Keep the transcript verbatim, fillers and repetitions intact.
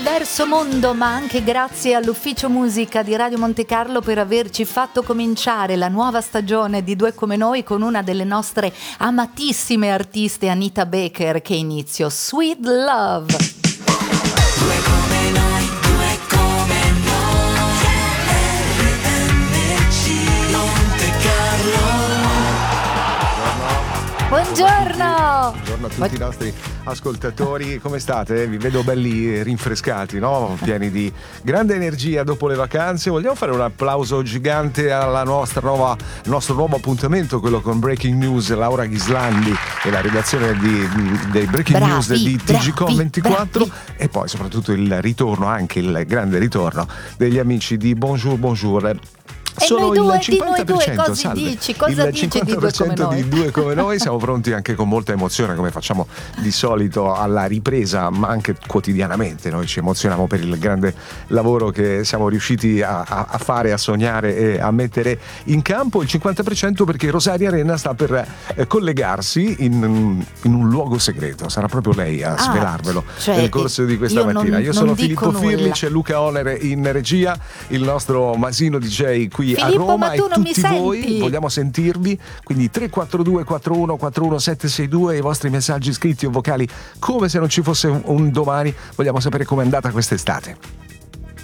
diverso mondo, ma anche grazie all'ufficio musica di Radio Monte Carlo per averci fatto cominciare la nuova stagione di Due Come Noi con una delle nostre amatissime artiste, Anita Baker, che inizio Sweet Love. Due come noi, due come noi, R M C Monte Carlo. Buongiorno! Buongiorno a tutti i nostri ascoltatori, come state? Vi vedo belli rinfrescati, no? Pieni di grande energia dopo le vacanze. Vogliamo fare un applauso gigante alla nostra nuova, al nostro nuovo appuntamento, quello con Breaking News, Laura Ghislandi e la redazione di, dei Breaking bravi, News di T G Com ventiquattro, bravi. E poi soprattutto il ritorno, anche il grande ritorno degli amici di Bonjour Bonjour. E Sono noi due, il cinquanta per cento, di noi due, cosa salve. dici? Cosa il dici cinquanta per cento di Due Come Noi? di Due Come Noi. Siamo pronti anche con molta emozione, come facciamo di solito alla ripresa, ma anche quotidianamente. Noi ci emozioniamo per il grande lavoro che siamo riusciti a, a, a fare, a sognare e a mettere in campo. Il cinquanta per cento perché Rosaria Arena sta per eh, collegarsi in, in un luogo segreto. Sarà proprio lei a Ah, svelarvelo cioè, nel corso di questa io mattina. non- Io non sono dico Filippo Firli, nulla. c'è Luca Onere in regia, il nostro Masino D J qui a Filippo, Roma, ma tu e non mi tutti voi senti? vogliamo sentirvi, quindi tre quattro due quattro uno quattro uno sette sei due, i vostri messaggi scritti o vocali come se non ci fosse un, un domani. Vogliamo sapere com'è andata quest'estate.